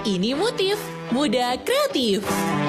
Ini Motif Muda Kreatif.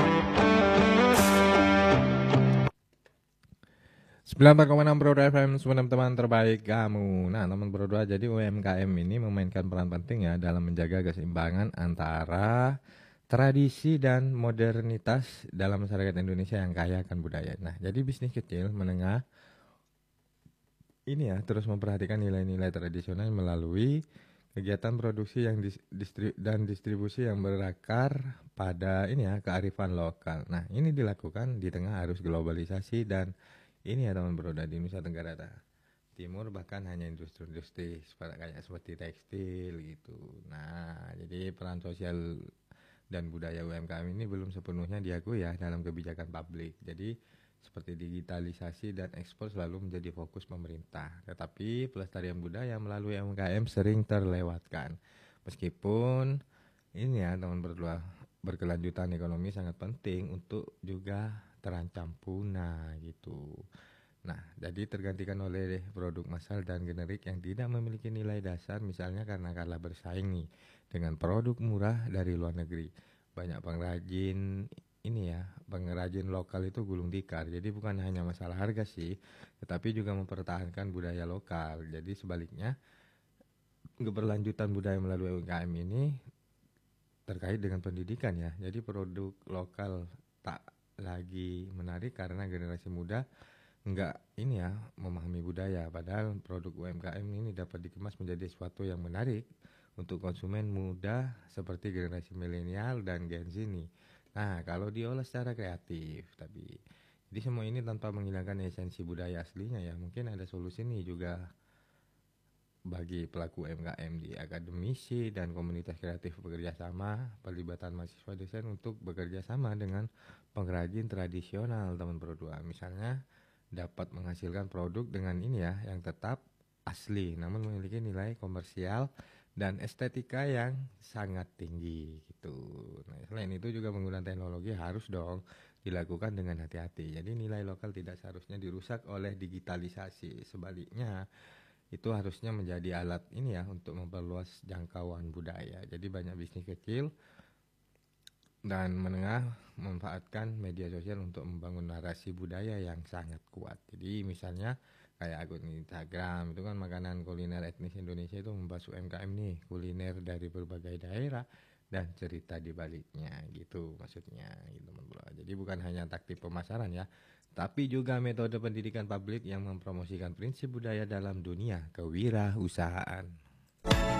94,6 Bro FM, semua teman terbaik kamu. Nah, teman Bro, jadi UMKM ini memainkan peran penting ya dalam menjaga keseimbangan antara tradisi dan modernitas dalam masyarakat Indonesia yang kaya akan budaya. Nah, jadi bisnis kecil menengah ini ya terus memperhatikan nilai-nilai tradisional melalui kegiatan produksi yang dan distribusi yang berakar pada ini ya kearifan lokal. Nah, ini dilakukan di tengah arus globalisasi dan ini ya teman Bro, di Nusa Tenggara Timur bahkan hanya industri-industri seperti tekstil gitu. Nah, jadi peran sosial dan budaya UMKM ini belum sepenuhnya diakui ya dalam kebijakan publik. Jadi seperti digitalisasi dan ekspor selalu menjadi fokus pemerintah. Tetapi pelestarian budaya melalui UMKM sering terlewatkan. Meskipun ini ya teman berdua, berkelanjutan ekonomi sangat penting untuk juga terancam punah gitu. Nah, jadi tergantikan oleh produk massal dan generik yang tidak memiliki nilai dasar, misalnya karena kalah bersaing nih dengan produk murah dari luar negeri. Banyak pengrajin lokal itu gulung tikar. Jadi bukan hanya masalah harga sih, tetapi juga mempertahankan budaya lokal. Jadi sebaliknya, keberlanjutan budaya melalui UMKM ini terkait dengan pendidikan ya. Jadi produk lokal tak lagi menarik karena generasi muda enggak ini ya memahami budaya, padahal produk UMKM ini dapat dikemas menjadi sesuatu yang menarik untuk konsumen muda seperti generasi milenial dan Gen Z nih. Nah, kalau diolah secara kreatif tapi jadi semua ini tanpa menghilangkan esensi budaya aslinya ya. Mungkin ada solusi nih juga bagi pelaku UMKM di akademisi dan komunitas kreatif bekerja sama, pelibatan mahasiswa desain untuk bekerja sama dengan pengrajin tradisional teman berdua. Misalnya dapat menghasilkan produk dengan ini ya yang tetap asli namun memiliki nilai komersial dan estetika yang sangat tinggi gitu. Nah, selain itu juga penggunaan teknologi harus dong dilakukan dengan hati-hati. Jadi nilai lokal tidak seharusnya dirusak oleh digitalisasi. Sebaliknya itu harusnya menjadi alat ini ya untuk memperluas jangkauan budaya. Jadi banyak bisnis kecil dan menengah memanfaatkan media sosial untuk membangun narasi budaya yang sangat kuat. Jadi misalnya kayak akun Instagram itu kan makanan kuliner etnis Indonesia itu membahas UMKM nih, kuliner dari berbagai daerah dan cerita di baliknya gitu maksudnya gitu. Jadi bukan hanya taktik pemasaran ya, tapi juga metode pendidikan publik yang mempromosikan prinsip budaya dalam dunia kewirausahaan.